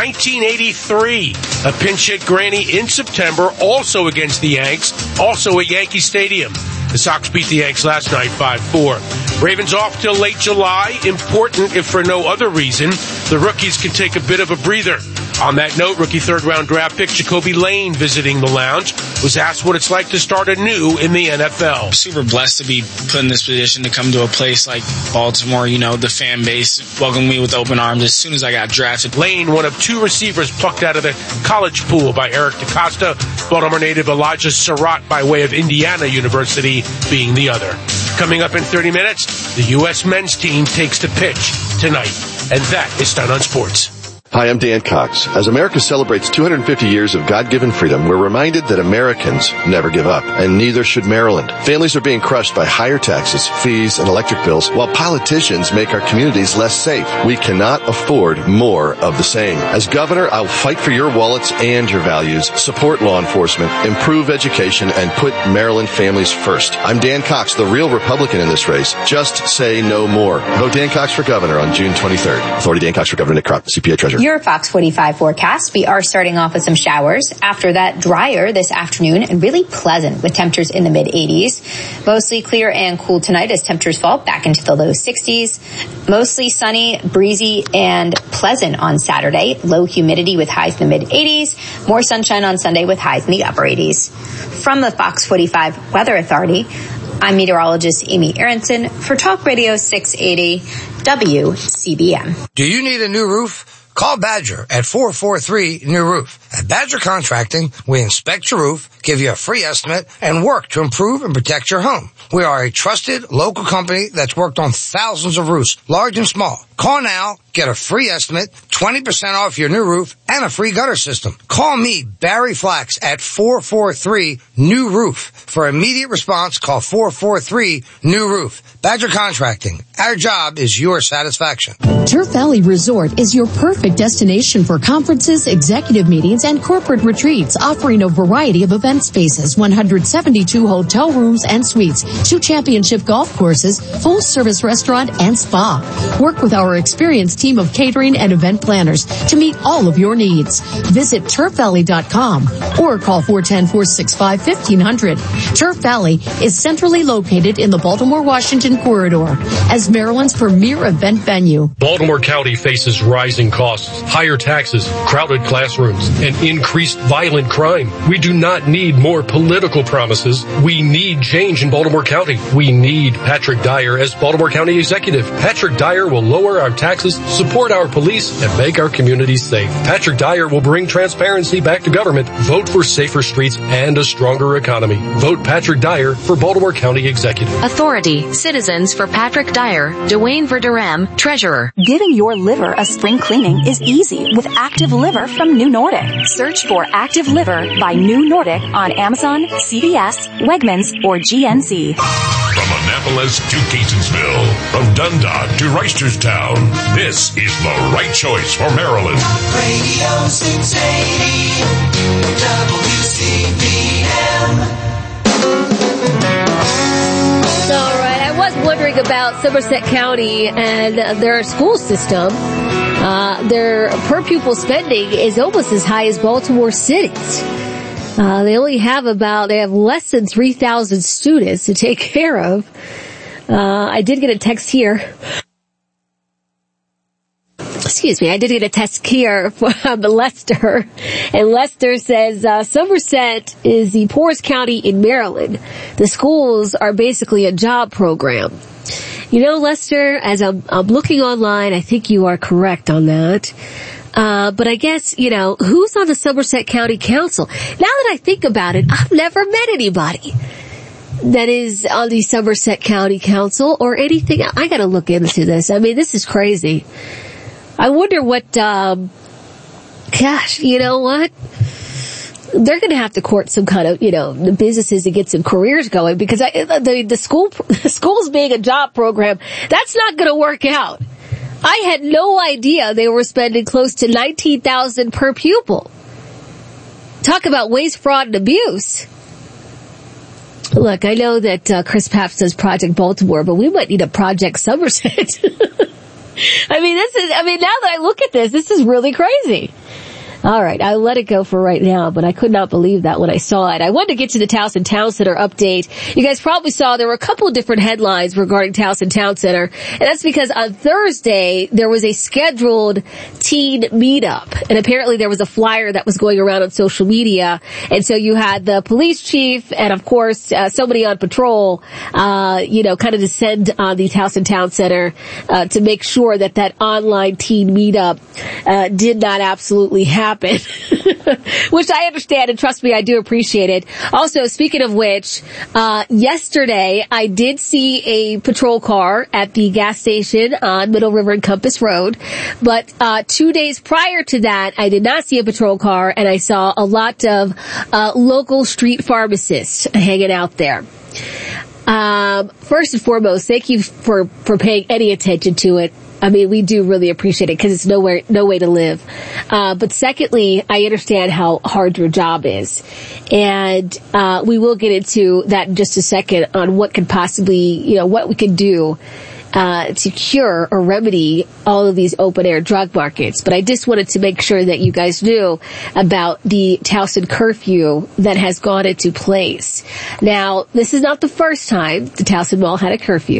1983. A pinch hit granny in September, also against the Yanks, also at Yankee Stadium. The Sox beat the Yanks last night 5-4. Ravens off till late July. Important if for no other reason. The rookies can take a bit of a breather. On that note, rookie third-round draft pick Jacoby Lane visiting the lounge was asked what it's like to start anew in the NFL. I'm super blessed to be put in this position to come to a place like Baltimore. The fan base welcomed me with open arms as soon as I got drafted. Lane, one of 2 receivers plucked out of the college pool by Eric DeCosta, Baltimore native Elijah Surratt by way of Indiana University being the other. Coming up in 30 minutes, the U.S. men's team takes to pitch tonight. And that is Stein on Sports. Hi, I'm Dan Cox. As America celebrates 250 years of God-given freedom, we're reminded that Americans never give up, and neither should Maryland. Families are being crushed by higher taxes, fees, and electric bills, while politicians make our communities less safe. We cannot afford more of the same. As governor, I'll fight for your wallets and your values, support law enforcement, improve education, and put Maryland families first. I'm Dan Cox, the real Republican in this race. Just say no more. Vote Dan Cox for governor on June 23rd. Authority Dan Cox for Governor Nick Crop, CPA Treasurer. Your Fox 45 forecast. We are starting off with some showers. After that, drier this afternoon and really pleasant with temperatures in the mid-80s. Mostly clear and cool tonight as temperatures fall back into the low 60s. Mostly sunny, breezy, and pleasant on Saturday. Low humidity with highs in the mid-80s. More sunshine on Sunday with highs in the upper 80s. From the Fox 45 Weather Authority, I'm meteorologist Amy Aronson for Talk Radio 680 WCBM. Do you need a new roof? Call Badger at 443-NEW-ROOF. At Badger Contracting, we inspect your roof, give you a free estimate, and work to improve and protect your home. We are a trusted local company that's worked on thousands of roofs, large and small. Call now, get a free estimate, 20% off your new roof, and a free gutter system. Call me, Barry Flax, at 443-NEW-ROOF. For immediate response, call 443-NEW-ROOF. Badger Contracting. Our job is your satisfaction. Turf Valley Resort is your perfect destination for conferences, executive meetings, and corporate retreats, offering a variety of event spaces, 172 hotel rooms and suites, 2 championship golf courses, full-service restaurant, and spa. Work with our experienced team of catering and event planners to meet all of your needs. Visit turfvalley.com or call 410-465-1500. Turf Valley is centrally located in the Baltimore-Washington corridor as Maryland's premier event venue. Baltimore County faces rising costs, higher taxes, crowded classrooms, and increased violent crime. We do not need more political promises. We need change in Baltimore County. We need Patrick Dyer as Baltimore County Executive. Patrick Dyer will lower our taxes, support our police, and make our communities safe. Patrick Dyer will bring transparency back to government. Vote for safer streets and a stronger economy. Vote Patrick Dyer for Baltimore County Executive. Authority, Citizens for Patrick Dyer, Dwayne Verderame, Treasurer. Giving your liver a spring cleaning is easy with Active Liver from New Nordic. Search for Active Liver by New Nordic on Amazon, CVS, Wegmans, or GNC. From Annapolis to Catonsville, from Dundalk to Reisterstown, this is the right choice for Maryland. Radio 680 WCBM. All right, I was wondering about Somerset County and their school system. Their per pupil spending is almost as high as Baltimore City's. They have less than 3,000 students to take care of. I did get a text here. Excuse me, I did get a text here from Lester. And Lester says, Somerset is the poorest county in Maryland. The schools are basically a job program. You know, Lester, as I'm looking online, I think you are correct on that. But I guess, who's on the Somerset County Council? Now that I think about it, I've never met anybody that is on the Somerset County Council or anything. I gotta look into this. I mean, this is crazy. I wonder what, gosh, you know what? They're gonna have to court some kind of, the businesses to get some careers going because the schools being a job program, that's not gonna work out. I had no idea they were spending close to $19,000 per pupil. Talk about waste, fraud, and abuse. Look, I know that Chris Papst does Project Baltimore, but we might need a Project Somerset. now that I look at this is really crazy. All right, I'll let it go for right now, but I could not believe that when I saw it. I wanted to get to the Towson Town Center update. You guys probably saw there were a couple of different headlines regarding Towson Town Center, and that's because on Thursday there was a scheduled teen meetup, and apparently there was a flyer that was going around on social media, and so you had the police chief and of course somebody on patrol, kind of descend on the Towson Town Center to make sure that online teen meetup did not absolutely happen. Which I understand, and trust me, I do appreciate it. Also, speaking of which, yesterday I did see a patrol car at the gas station on Middle River and Compass Road, but 2 days prior to that, I did not see a patrol car, and I saw a lot of local street pharmacists hanging out there. First and foremost, thank you for paying any attention to it. I mean, we do really appreciate it because it's no way to live. But secondly, I understand how hard your job is. And, we will get into that in just a second on what could possibly, what we can do, to cure or remedy all of these open air drug markets. But I just wanted to make sure that you guys knew about the Towson curfew that has gone into place. Now, this is not the first time the Towson Mall had a curfew.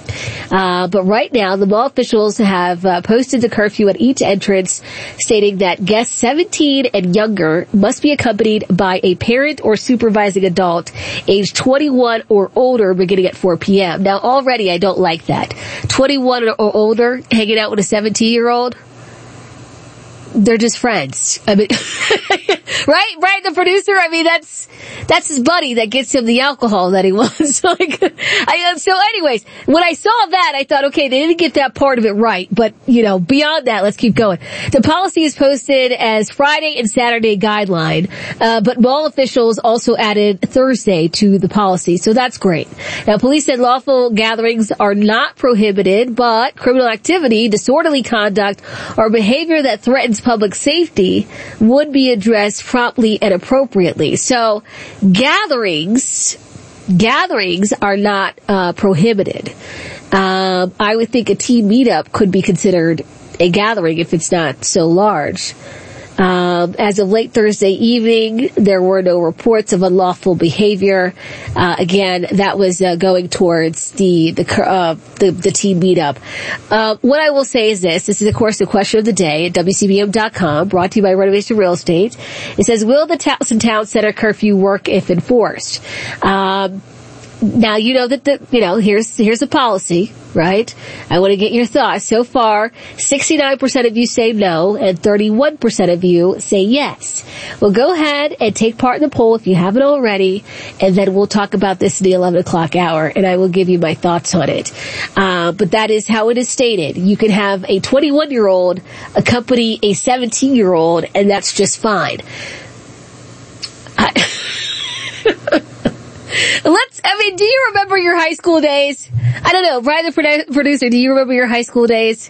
But right now, the mall officials have posted the curfew at each entrance, stating that guests 17 and younger must be accompanied by a parent or supervising adult aged 21 or older beginning at 4 p.m. Now, already I don't like that. 21 or older hanging out with a 17-year-old? They're just friends. I mean, right? Brian, the producer? I mean, that's his buddy that gets him the alcohol that he wants. So anyways, when I saw that, I thought, okay, they didn't get that part of it right. But, beyond that, let's keep going. The policy is posted as Friday and Saturday guideline, but mall officials also added Thursday to the policy. So that's great. Now, police said lawful gatherings are not prohibited, but criminal activity, disorderly conduct, or behavior that threatens public safety would be addressed promptly and appropriately. So gatherings are not prohibited. I would think a team meetup could be considered a gathering if it's not so large. As of late Thursday evening, there were no reports of unlawful behavior. Again, that was going towards the team meetup. What I will say is this is, of course, the question of the day at WCBM.com, brought to you by Renovation Real Estate. It says, will the Towson Town Center curfew work if enforced? Now, here's a policy, right? I want to get your thoughts. So far, 69% of you say no, and 31% of you say yes. Well, go ahead and take part in the poll if you haven't already, and then we'll talk about this in the 11 o'clock hour, and I will give you my thoughts on it. But that is how it is stated. You can have a 21-year-old accompany a 17-year-old, and that's just fine. Do you remember your high school days? I don't know, Brian the producer, do you remember your high school days?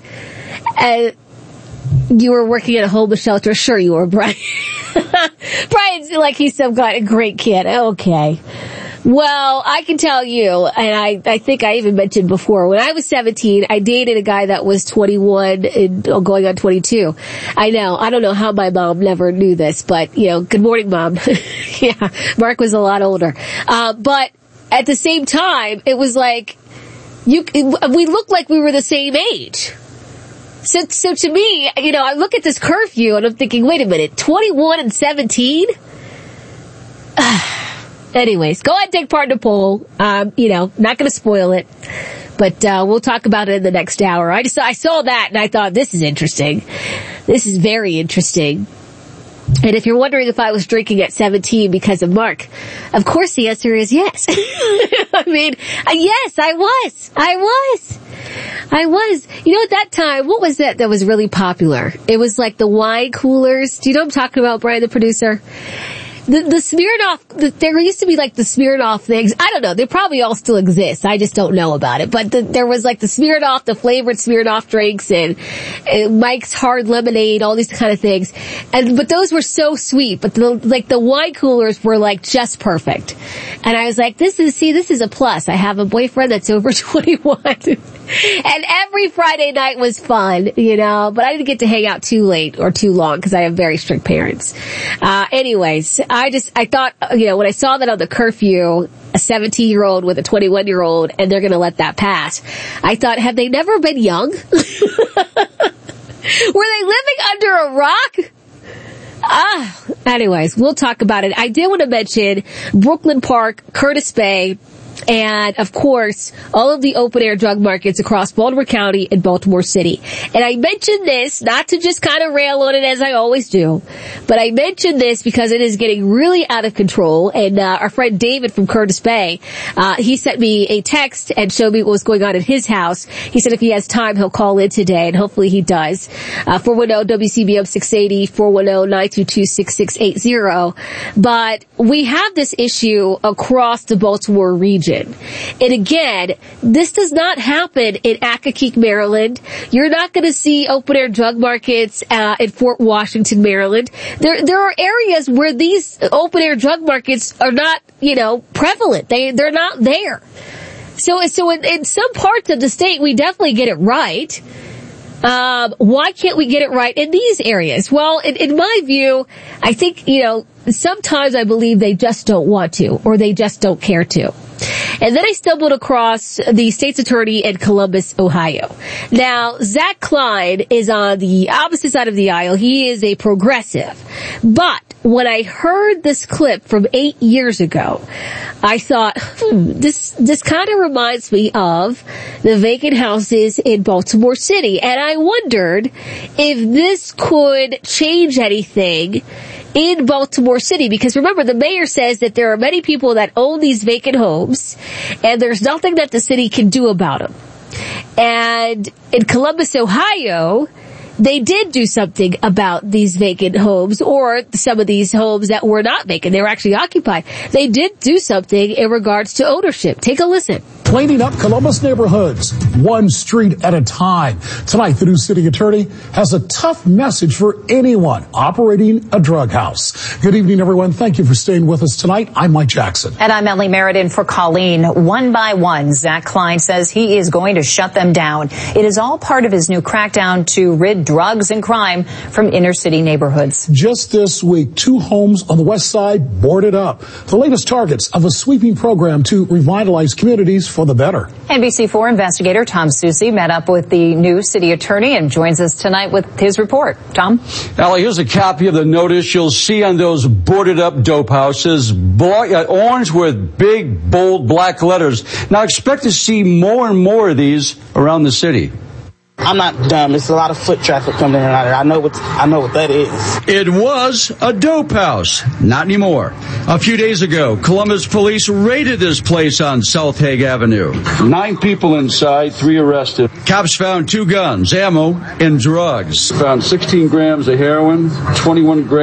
You were working at a homeless shelter? Sure you were, Brian. Brian's like he's some kind of great kid. Okay. Well, I can tell you, and I think I even mentioned before, when I was 17, I dated a guy that was 21 and going on 22. I know, I don't know how my mom never knew this, but, good morning, Mom. Yeah, Mark was a lot older. But at the same time, it was like, we looked like we were the same age. So to me, I look at this curfew and I'm thinking, wait a minute, 21 and 17? Anyways, go ahead and take part in the poll. Not going to spoil it, but we'll talk about it in the next hour. I saw that and I thought, this is interesting. This is very interesting. And if you're wondering if I was drinking at 17 because of Mark, of course the answer is yes. I mean, yes, I was. At that time, what was that was really popular? It was like the wine coolers. Do you know what I'm talking about, Brian, the producer? The Smirnoff, there used to be like the Smirnoff things. I don't know. They probably all still exist. I just don't know about it. But there was like the Smirnoff, the flavored Smirnoff drinks and Mike's Hard Lemonade, all these kind of things. But those were so sweet. But the wine coolers were like just perfect. And I was like, this is a plus. I have a boyfriend that's over 21. And every Friday night was fun, but I didn't get to hang out too late or too long because I have very strict parents. Anyways, I thought, when I saw that on the curfew, a 17-year-old with a 21-year-old, and they're going to let that pass, I thought, have they never been young? Were they living under a rock? Anyways, we'll talk about it. I did want to mention Brooklyn Park, Curtis Bay, and, of course, all of the open-air drug markets across Baltimore County and Baltimore City. And I mentioned this, not to just kind of rail on it as I always do, but I mentioned this because it is getting really out of control. And our friend David from Curtis Bay, he sent me a text and showed me what was going on at his house. He said if he has time, he'll call in today, and hopefully he does. 410-WCBM 680, 410-922-6680. But we have this issue across the Baltimore region. And again, this does not happen in Accokeek, Maryland. You're not going to see open-air drug markets in Fort Washington, Maryland. There are areas where these open-air drug markets are not, prevalent. They're not there. So in some parts of the state, we definitely get it right. Why can't we get it right in these areas? Well, in my view, I think, sometimes I believe they just don't want to, or they just don't care to. And then I stumbled across the state's attorney in Columbus, Ohio. Now, Zach Klein is on the opposite side of the aisle. He is a progressive. But when I heard this clip from 8 years ago, I thought, this kind of reminds me of the vacant houses in Baltimore City. And I wondered if this could change anything in Baltimore City, because remember, the mayor says that there are many people that own these vacant homes, and there's nothing that the city can do about them. And in Columbus, Ohio, they did do something about these vacant homes, or some of these homes that were not vacant. They were actually occupied. They did do something in regards to ownership. Take a listen. Cleaning up Columbus neighborhoods, one street at a time. Tonight, the new city attorney has a tough message for anyone operating a drug house. Good evening, everyone. Thank you for staying with us tonight. I'm Mike Jackson. And I'm Emily Merritt for Colleen. One by one, Zach Klein says he is going to shut them down. It is all part of his new crackdown to rid drugs and crime from inner city neighborhoods. Just this week, 2 homes on the west side boarded up. The latest targets of a sweeping program to revitalize communities for the better. NBC4 investigator Tom Susi met up with the new city attorney and joins us tonight with his report. Tom? Allie, here's a copy of the notice you'll see on those boarded up dope houses. Orange with big, bold black letters. Now expect to see more and more of these around the city. I'm not dumb. It's a lot of foot traffic coming in and out of there. I know what that is. It was a dope house. Not anymore. A few days ago, Columbus police raided this place on South Hague Avenue. 9 people inside, 3 arrested. Cops found 2 guns, ammo, and drugs. Found 16 grams of heroin, 21 grams